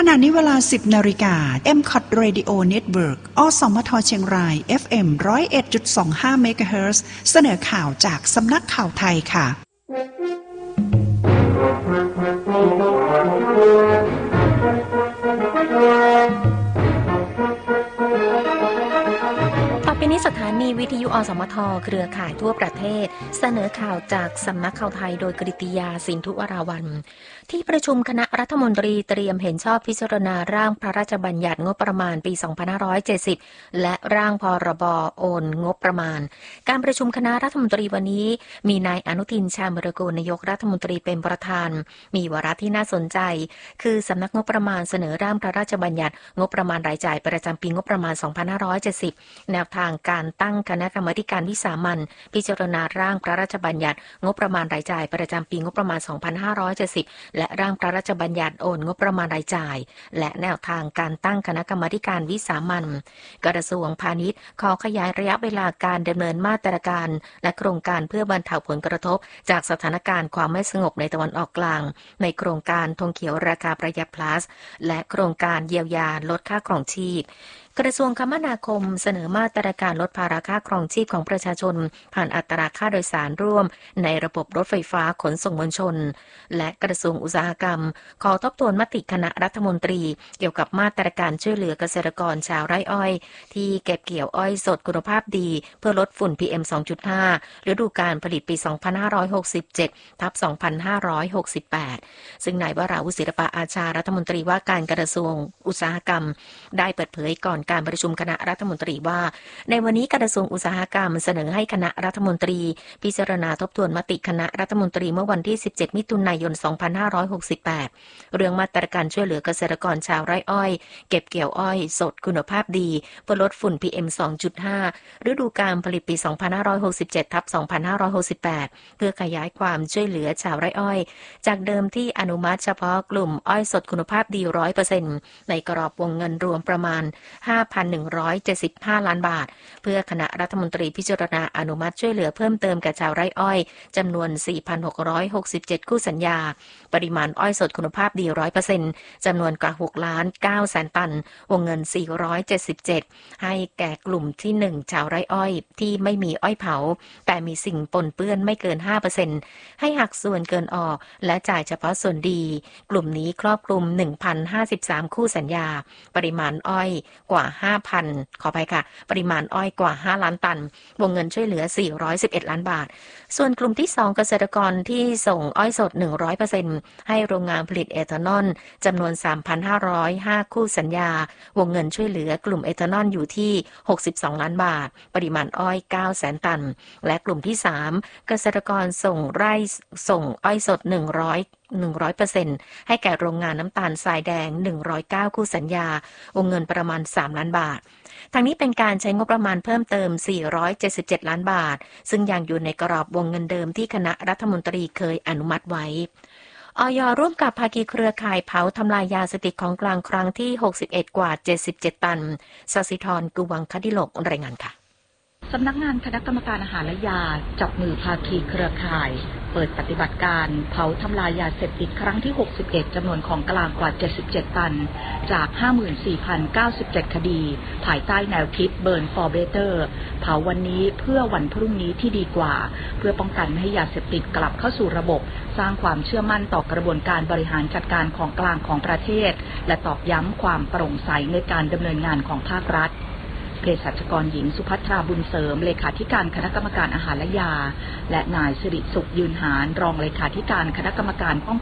ณะนี้เวลา 10 นาฬิกา MCOT Radio Network อสมทเชียงราย FM 101.25 เมกะเฮิรตซ์เสนอข่าวจากสำนักข่าวไทยค่ะต่อไปนี้สถานีวิทยุอสมทเครือข่ายทั่วประเทศเสนอข่าวจากสำนักข่าวไทยโดยกฤติยาสินธุวราวัลย์ที่ประชุมคณะรัฐมนตรีเตรียมเห็นชอบพิจารณาร่างพระราชบัญญัติงบประมาณปี 2570 และร่างพรบ.โอนงบประมาณการประชุมคณะรัฐมนตรีวันนี้มีนายอนุทินชาญวิรากูลนายกรัฐมนตรีเป็นประธานมีวาระที่น่าสนใจคือสำนักงบประมาณเสนอร่างพระราชบัญญัติงบประมาณรายจ่ายประจำปีงบประมาณ 2570 แนวทางการตั้งคณะกรรมาการวิสามัญพิจารณาร่างพระราชบัญญัติงบประมาณรายจ่ายประจำปีงบประมาณ 2570 และร่างพระราชบัญญัติโอนงบประมาณรายจ่ายและแนวทางการตั้งคณะกรรมาการวิสามัญกระทรวงพาณิชย์ขอขยายระยะเวลาการดำเนินมาตรการและโครงการเพื่อบรรเทาผลกระทบจากสถานการณ์ความไม่สงบในตะวันออกกลางในโครงการธงเขียวราคาประหยัด plus และโครงการเยียวยาลดค่าครองชีพกระทรวงคมนาคมเสนอมาตรการลดภาระค่าครองชีพของประชาชนผ่านอัตราค่าโดยสารร่วมในระบบรถไฟฟ้าขนส่งมวลชนและกระทรวงอุตสาหกรรมขอทบทวนมติคณะรัฐมนตรีเกี่ยวกับมาตรการช่วยเหลือเกษตรกรชาวไร่อ้อยที่เก็บเกี่ยวอ้อยสดคุณภาพดีเพื่อลดฝุ่น PM 2.5 ฤดูกาลผลิตปี 2567-2568 ซึ่งนายวราวุฒิศิลปะอาชารัฐมนตรีว่าการกระทรวงอุตสาหกรรมได้เปิดเผยก่อนการประชุมคณะรัฐมนตรีว่าในวันนี้กระทรวงอุตสาหกรรมเสนอให้คณะรัฐมนตรีพิจารณาทบทวนมติคณะรัฐมนตรีเมื่อวันที่ 17 มิถุนายน 2568 เรื่องมาตรการช่วยเหลือเกษตรกรชาวไร่อ้อยเก็บเกี่ยวอ้อยสดคุณภาพดีเพื่อลดฝุ่น PM 2.5 ฤดูกาลผลิตปี 2567-2568 เพื่อขยายความช่วยเหลือชาวไร่อ้อยจากเดิมที่อนุมัติเฉพาะกลุ่มอ้อยสดคุณภาพดี 100% ในกรอบวงเงินรวมประมาณ5,175 ล้านบาทเพื่อคณะรัฐมนตรีพิจารณาอนุมัติช่วยเหลือเพิ่มเติมแก่ชาวไร่อ้อยจำนวน 4,667 คู่สัญญาปริมาณอ้อยสดคุณภาพดี 100% จำนวนกว่า6ล้าน9แสนตันวงเงิน477ให้แก่กลุ่มที่1ชาวไร่อ้อยที่ไม่มีอ้อยเผาแต่มีสิ่งปนเปื้อนไม่เกิน 5% ให้หักส่วนเกินออกและจ่ายเฉพาะส่วนดีกลุ่มนี้ครอบคลุม 1,053 คู่สัญญาปริมาณอ้อยกว่า 5,000 ขออภัยค่ะปริมาณอ้อยกว่า5ล้านตันวงเงินช่วยเหลือ411ล้านบาทส่วนกลุ่มที่2เกษตรกรที่ส่งอ้อยสด 100% ให้โรงงานผลิตเอทานอลจำนวน 3,505 คู่สัญญาวงเงินช่วยเหลือกลุ่มเอทานอลอยู่ที่62ล้านบาทปริมาณอ้อย9แสนตันและกลุ่มที่3เกษตรกรส่งอ้อยสด 100% ให้แก่โรงงานน้ำตาลทรายแดง109คู่สัญญาวงเงินประมาณ3ล้านบาททางนี้เป็นการใช้งบประมาณเพิ่มเติม477ล้านบาทซึ่งยังอยู่ในกรอบวงเงินเดิมที่คณะรัฐมนตรีเคยอนุมัติไว้อย.ร่วมกับภาคีเครือข่ายเผาทำลายยาเสพติดของกลางครั้งที่61กว่า77ตันสศิธร กุวังคดิโลกรายงานค่ะสำนักงานคณะกรรมการอาหารและยาจับมือภาคีเครือข่ายเปิดปฏิบัติการเผาทำลายยาเสพติดครั้งที่61จำนวนของกลางกว่า77ตันจาก 54,097 คดีภายใต้แนวคิด Burn for Better เผาวันนี้เพื่อวันพรุ่งนี้ที่ดีกว่าเพื่อป้องกันไม่ให้ยาเสพติดกลับเข้าสู่ระบบสร้างความเชื่อมั่นต่อกระบวนการบริหารจัดการของกลางของประเทศและตอกย้ำความโปร่งใสในการดำเนินงานของภาครัฐเภสัชกรหญิงสุภัทราบุญเสริมเลขาธิการคณะกรรมการอาหารและยาและนายสิริสุขยืนหารรองเลขาธิการคณะกรรมการป้อง